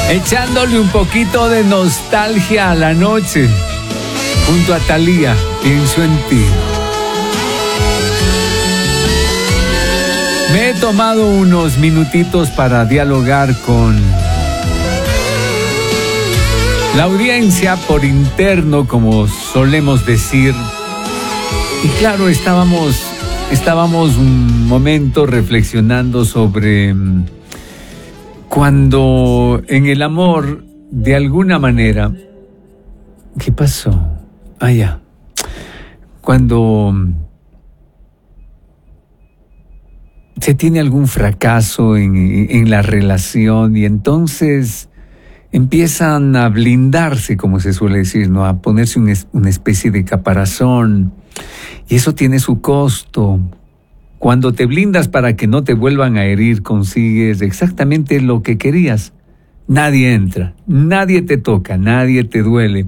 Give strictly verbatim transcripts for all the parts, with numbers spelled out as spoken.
Echándole un poquito de nostalgia a la noche. Junto a Thalía, pienso en ti. Me he tomado unos minutitos para dialogar con la audiencia por interno, como solemos decir. Y claro, estábamos, estábamos un momento reflexionando sobre cuando en el amor, de alguna manera... ¿Qué pasó? Ah, ya. Cuando se tiene algún fracaso en, en la relación y entonces empiezan a blindarse, como se suele decir, ¿no? A ponerse un, una especie de caparazón, y eso tiene su costo. Cuando te blindas para que no te vuelvan a herir, consigues exactamente lo que querías. Nadie entra, nadie te toca, nadie te duele.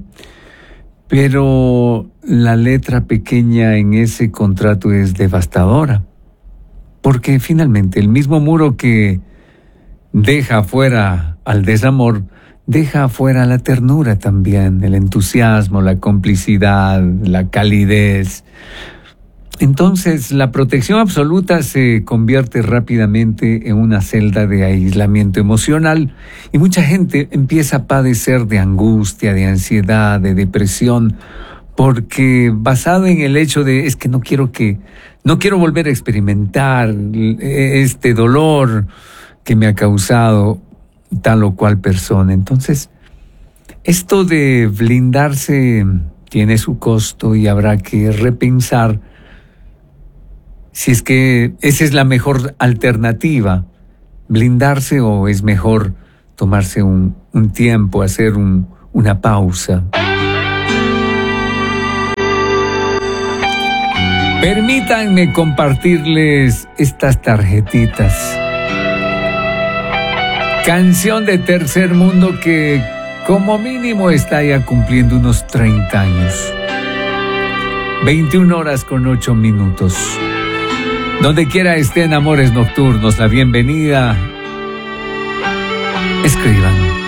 Pero la letra pequeña en ese contrato es devastadora, porque finalmente el mismo muro que deja afuera al desamor, deja afuera la ternura también, el entusiasmo, la complicidad, la calidez. Entonces la protección absoluta se convierte rápidamente en una celda de aislamiento emocional y mucha gente empieza a padecer de angustia, de ansiedad, de depresión, porque basado en el hecho de es que no quiero que, no quiero volver a experimentar este dolor que me ha causado tal o cual persona. Entonces, esto de blindarse tiene su costo y habrá que repensar si es que esa es la mejor alternativa, blindarse, o es mejor tomarse un, un tiempo, hacer un, una pausa. Permítanme compartirles estas tarjetitas. Canción de Tercer Mundo que como mínimo está ya cumpliendo unos treinta años. veintiuna horas con ocho minutos. Donde quiera estén, Amores Nocturnos, la bienvenida. Escriban.